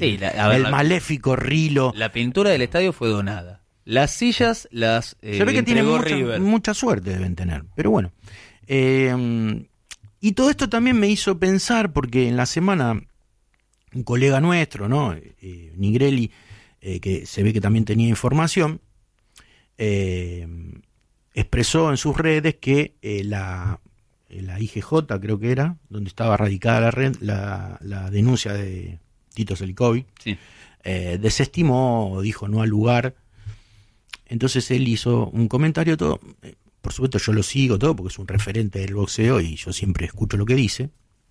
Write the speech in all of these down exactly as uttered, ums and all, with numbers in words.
Sí, la, a ver, el la, maléfico Rilo. La pintura del estadio fue donada. Las sillas las eh, Se ve que tienen mucha, River. mucha suerte, deben tener. Pero bueno. Eh, y todo esto también me hizo pensar, porque en la semana un colega nuestro, ¿no? Eh, Nigrelli, eh, que se ve que también tenía información, eh, expresó en sus redes que eh, la, la I G J, creo que era, donde estaba radicada la, red, la, la denuncia de Tito Selicovic, sí. eh, desestimó, dijo no al lugar. Entonces él hizo un comentario, todo, eh, por supuesto yo lo sigo todo porque es un referente del boxeo y yo siempre escucho lo que dice,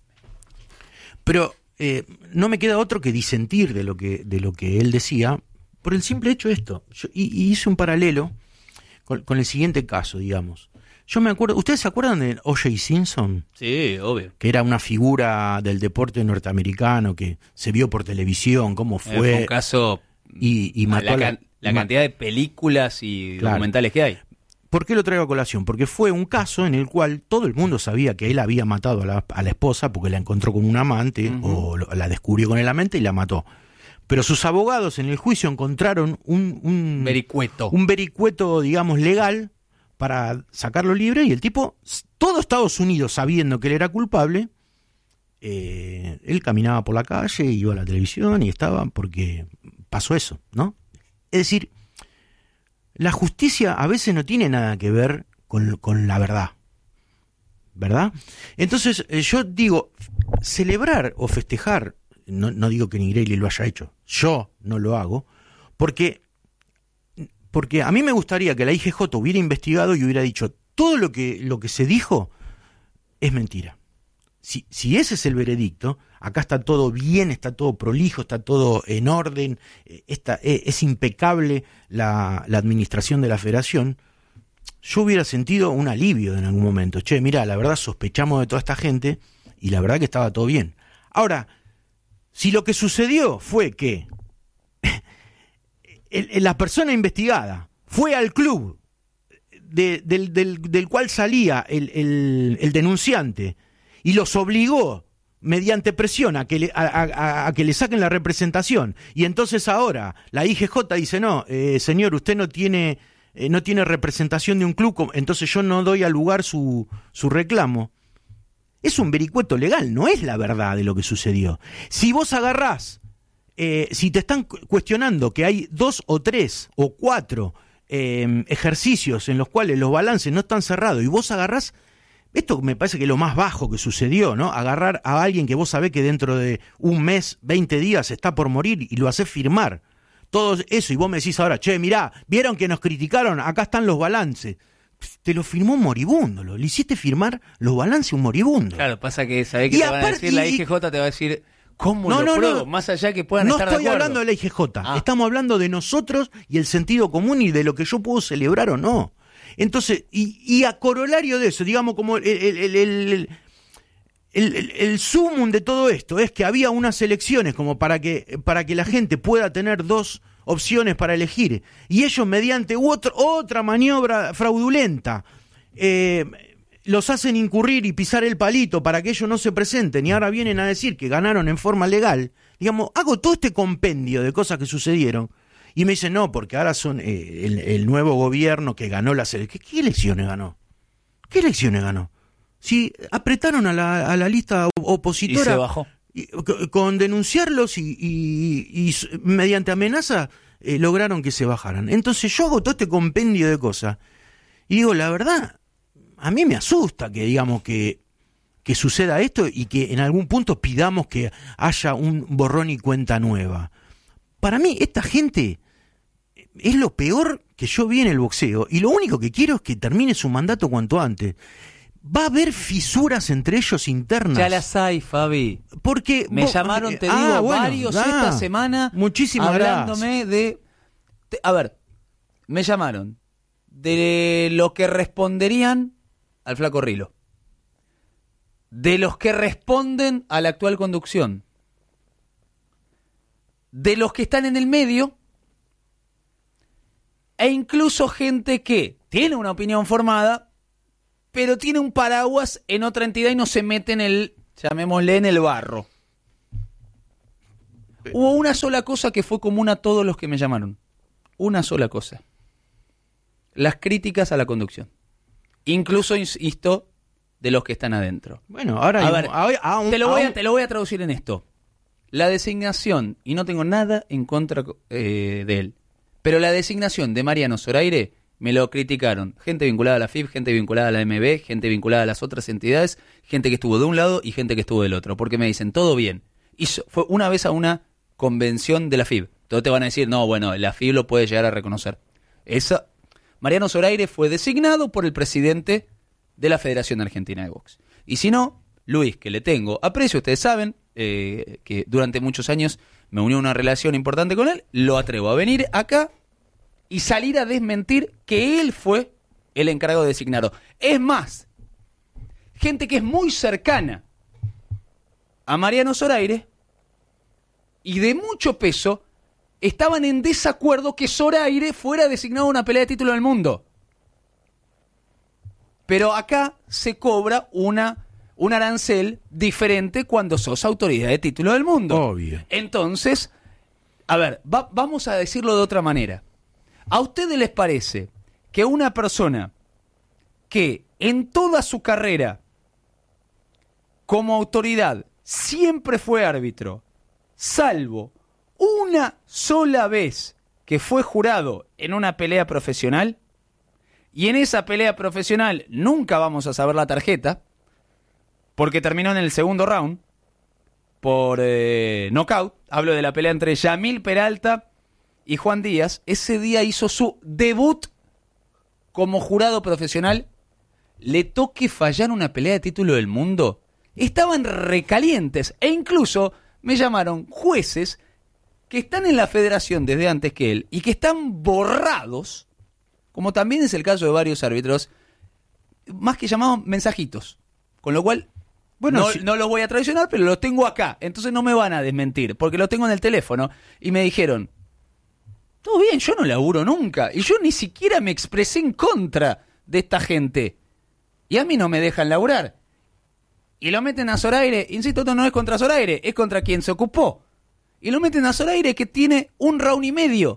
pero eh, no me queda otro que disentir de lo que, de lo que él decía por el simple hecho de esto. Yo, y, y hice un paralelo con, con el siguiente caso, digamos. Yo me acuerdo, ¿ustedes se acuerdan de O J Simpson? Sí, obvio. Que era una figura del deporte norteamericano que se vio por televisión, cómo fue. Eh, fue un caso. Y, y mató la, a la, la, la cantidad de películas y claro. documentales que hay. ¿Por qué lo traigo a colación? Porque fue un caso en el cual todo el mundo sabía que él había matado a la, a la esposa porque la encontró con un amante, uh-huh. o lo, la descubrió con el amante y la mató. Pero sus abogados en el juicio encontraron un, un vericueto, un vericueto, digamos, legal para sacarlo libre, y el tipo, todo Estados Unidos sabiendo que él era culpable, eh, él caminaba por la calle, iba a la televisión y estaba porque pasó eso, ¿no? Es decir, la justicia a veces no tiene nada que ver con, con la verdad, ¿verdad? Entonces, eh, yo digo, celebrar o festejar, no, no digo que Nigrelli lo haya hecho, yo no lo hago, porque, porque a mí me gustaría que la I G J hubiera investigado y hubiera dicho, todo lo que, lo que se dijo es mentira. Si, si ese es el veredicto, acá está todo bien, está todo prolijo, está todo en orden, está, es impecable la, la administración de la federación, yo hubiera sentido un alivio en algún momento. Che, mira, la verdad sospechamos de toda esta gente y la verdad que estaba todo bien. Ahora, si lo que sucedió fue que el, el, la persona investigada fue al club de, del, del, del cual salía el, el, el denunciante y los obligó mediante presión a que, le, a, a, a que le saquen la representación, y entonces ahora la I G J dice, no, eh, señor, usted no tiene, eh, no tiene representación de un club, entonces yo no doy al lugar su, su reclamo. Es un vericueto legal, no es la verdad de lo que sucedió. Si vos agarrás, eh, si te están cuestionando que hay dos o tres o cuatro eh, ejercicios en los cuales los balances no están cerrados y vos agarrás, esto me parece que es lo más bajo que sucedió, ¿no? Agarrar a alguien que vos sabés que dentro de un mes, veinte días está por morir y lo hacés firmar. Todo eso, y vos me decís ahora, che, mirá, ¿vieron que nos criticaron? Acá están los balances. Te lo firmó un moribundo, lo, le hiciste firmar los balances a un moribundo. Claro, pasa que sabés que y te van a aparte, decir, la y, I G J te va a decir, ¿cómo no, lo no, pruebo? No, Más allá que puedan no estar de acuerdo. No estoy hablando de la I G J, ah. estamos hablando de nosotros y el sentido común y de lo que yo puedo celebrar o no. Entonces, y, y a corolario de eso, digamos como el, el, el, el, el, el, el sumum de todo esto es que había unas elecciones como para que, para que la gente pueda tener dos opciones para elegir, y ellos mediante otro, otra maniobra fraudulenta eh, los hacen incurrir y pisar el palito para que ellos no se presenten, y ahora vienen a decir que ganaron en forma legal. Digamos, hago todo este compendio de cosas que sucedieron y me dicen, no, porque ahora son eh, el, el nuevo gobierno que ganó las elecciones. ¿Qué, ¿Qué elecciones ganó? ¿Qué elecciones ganó? Si apretaron a la, a la lista opositora y se bajó. Y, con denunciarlos y, y, y mediante amenaza eh, lograron que se bajaran. Entonces yo hago todo este compendio de cosas y digo, la verdad, a mí me asusta que digamos que, que suceda esto y que en algún punto pidamos que haya un borrón y cuenta nueva. Para mí esta gente es lo peor que yo vi en el boxeo y lo único que quiero es que termine su mandato cuanto antes. Va a haber fisuras entre ellos internas. Ya las hay, Fabi. Porque me vos, llamaron, te ah, digo, bueno, varios ah, esta semana. Muchísimas hablándome gracias. de, de. A ver, me llamaron de lo que responderían al Flaco Rilo, de los que responden a la actual conducción, de los que están en el medio, e incluso gente que tiene una opinión formada, pero tiene un paraguas en otra entidad y no se mete en el, llamémosle, en el barro. Hubo una sola cosa que fue común a todos los que me llamaron. Una sola cosa. Las críticas a la conducción. Incluso, insisto, de los que están adentro. Bueno, ahora... A ver, a- a un- te, lo voy a a, un- te lo voy a traducir en esto. La designación, y no tengo nada en contra eh, de él, pero la designación de Mariano Zoraire me lo criticaron. Gente vinculada a la F I B, gente vinculada a la M B, gente vinculada a las otras entidades, gente que estuvo de un lado y gente que estuvo del otro. Porque me dicen, todo bien. Y so- fue una vez a una convención de la F I B. Todos te van a decir, no, bueno, la F I B lo puede llegar a reconocer. Esa, Mariano Zoraire fue designado por el presidente de la Federación Argentina de Box. Y si no, Luis, que le tengo aprecio, ustedes saben, eh, que durante muchos años me unió una relación importante con él, lo atrevo a venir acá y salir a desmentir que él fue el encargado de designarlo. Es más, gente que es muy cercana a Mariano Zoraire y de mucho peso estaban en desacuerdo que Zoraire fuera designado a una pelea de título del mundo. Pero acá se cobra una, un arancel diferente cuando sos autoridad de título del mundo. Obvio. Entonces, a ver, va- vamos a decirlo de otra manera. ¿A ustedes les parece que una persona que en toda su carrera como autoridad siempre fue árbitro, salvo una sola vez que fue jurado en una pelea profesional, y en esa pelea profesional nunca vamos a saber la tarjeta, porque terminó en el segundo round por eh, knockout, hablo de la pelea entre Yamil Peralta y Juan Díaz, ese día hizo su debut como jurado profesional, le toque fallar una pelea de título del mundo, estaban recalientes, e incluso me llamaron jueces que están en la federación desde antes que él y que están borrados, como también es el caso de varios árbitros, más que llamados mensajitos, con lo cual Bueno, no, si- no los voy a traicionar, pero los tengo acá, entonces no me van a desmentir, porque los tengo en el teléfono, y me dijeron, todo bien, yo no laburo nunca, y yo ni siquiera me expresé en contra de esta gente, y a mí no me dejan laburar, y lo meten a Zoraire, insisto, esto no es contra Zoraire, es contra quien se ocupó, y lo meten a Zoraire que tiene un round y medio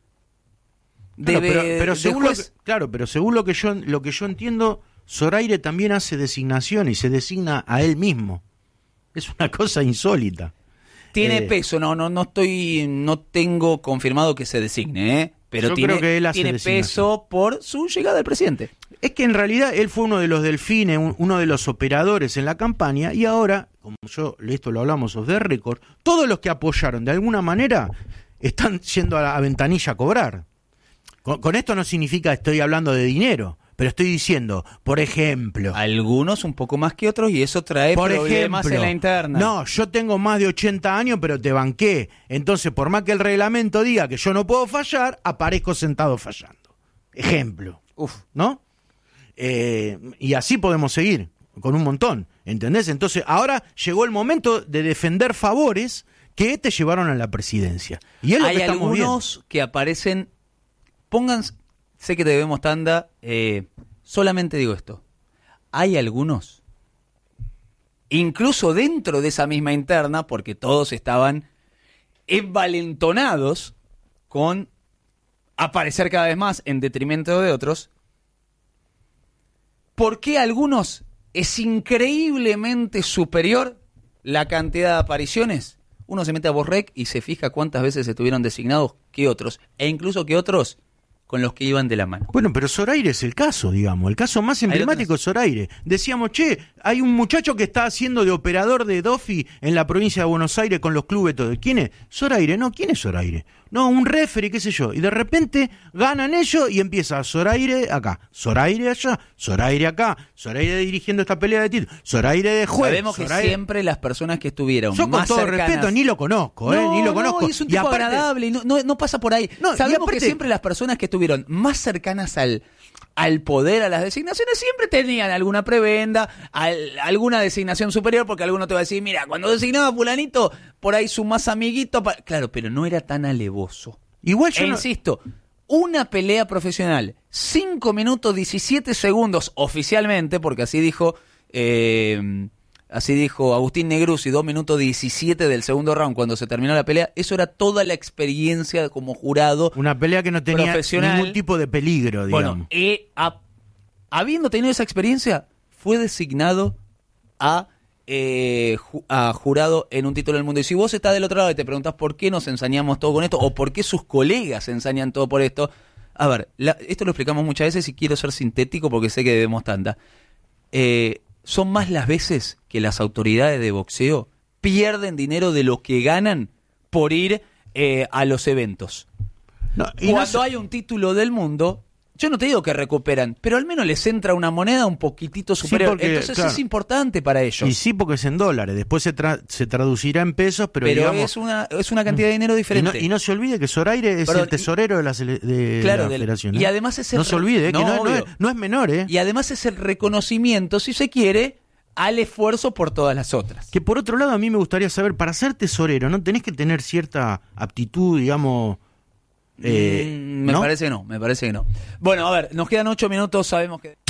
de, Claro, pero, de- pero de según lo juez. que, claro, pero según lo que yo lo que yo entiendo, Zoraire también hace designación y se designa a él mismo. Es una cosa insólita. Tiene Eh, peso, no, no, no estoy, no tengo confirmado que se designe, ¿eh? Pero Yo tiene, creo que él hace tiene designación. peso por su llegada al presidente. Es que en realidad él fue uno de los delfines, un- uno de los operadores en la campaña, y ahora, como yo, esto lo hablamos off the record, todos los que apoyaron de alguna manera están yendo a la a ventanilla a cobrar. Con, con esto no significa que estoy hablando de dinero, pero estoy diciendo, por ejemplo, Algunos un poco más que otros y eso trae por problemas ejemplo, en la interna. no, yo tengo más de ochenta años, pero te banqué. Entonces, por más que el reglamento diga que yo no puedo fallar, aparezco sentado fallando. Ejemplo. Uf. ¿No? Eh, y así podemos seguir, con un montón, ¿entendés? Entonces, ahora llegó el momento de defender favores que te llevaron a la presidencia. Y es lo Hay que estamos algunos que aparecen, pongan, sé que te debemos tanda, eh, solamente digo esto, hay algunos, incluso dentro de esa misma interna, porque todos estaban envalentonados con aparecer cada vez más en detrimento de otros, ¿por qué a algunos es increíblemente superior la cantidad de apariciones? Uno se mete a Borrec y se fija cuántas veces estuvieron designados que otros, e incluso que otros con los que iban de la mano. Bueno, pero Zoraire es el caso, digamos. El caso más emblemático es Zoraire. Decíamos, che, hay un muchacho que está haciendo de operador de Dofi en la provincia de Buenos Aires con los clubes todo. ¿Quién es? Zoraire. No, ¿quién es Zoraire? No, un referee, qué sé yo. Y de repente ganan ellos y empieza Zoraire acá, Zoraire allá, Zoraire acá, Zoraire dirigiendo esta pelea de título, Zoraire de juez. Sabemos que Zoraire- siempre las personas que estuvieron Yo con más todo cercanas... respeto ni lo conozco, ¿eh? No, ni lo no, conozco. y es un Y tipo aparte- agradable, y no, no, no pasa por ahí. No, y Sabemos aparte- que siempre las personas que estuvieron más cercanas al, al poder, a las designaciones, siempre tenían alguna prebenda, al- alguna designación superior, porque alguno te va a decir, mira, cuando designaba a fulanito, por ahí su más amiguito... pa-". Claro, pero no era tan alevoso. Igual yo E no- insisto, una pelea profesional, cinco minutos diecisiete segundos oficialmente, porque así dijo eh, así dijo Agustín Negruzi, dos minutos diecisiete del segundo round cuando se terminó la pelea. Eso era toda la experiencia como jurado. Una pelea que no tenía profesional. ningún tipo de peligro, digamos. Bueno, eh, a, habiendo tenido esa experiencia, fue designado a, eh, ju, a jurado en un título del mundo. Y si vos estás del otro lado y te preguntás por qué nos ensañamos todo con esto, o por qué sus colegas se ensañan todo por esto, a ver, la, esto lo explicamos muchas veces y quiero ser sintético porque sé que debemos tanta. Eh, son más las veces que las autoridades de boxeo pierden dinero de lo que ganan por ir eh, a los eventos. No, y Cuando no so- hay un título del mundo, yo no te digo que recuperan, pero al menos les entra una moneda un poquitito superior. porque, Entonces claro, es importante para ellos. Y sí, porque es en dólares. Después se, tra- se traducirá en pesos, pero, pero digamos... es una es una cantidad de dinero Y no, diferente. y no se olvide que Zoraire es Perdón, el tesorero de la, sele- de claro, la del- federación. y ¿eh? además es el No se re- olvide, eh, no, que no, no es, obvio. no es menor, ¿eh? Y además es el reconocimiento, si se quiere, al esfuerzo por todas las otras. Que por otro lado a mí me gustaría saber, para ser tesorero, ¿no tenés que tener cierta aptitud, digamos... Eh, Mm, me ¿no? parece que no, me parece que no. Bueno, a ver, nos quedan ocho minutos, sabemos que...